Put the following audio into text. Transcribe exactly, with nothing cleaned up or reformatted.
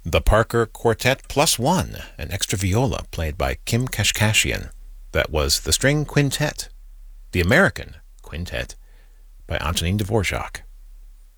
The Parker Quartet Plus One, an extra viola played by Kim Kashkashian. That was the String Quintet, the American Quintet, by Antonin Dvorak.